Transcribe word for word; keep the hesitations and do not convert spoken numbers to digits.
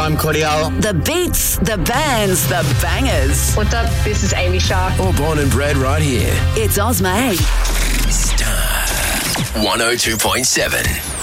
I'm Cordial. The beats, the bands, the bangers. What's up? This is Amy Shark. All born and bred right here. It's Ozma. Star one oh two point seven.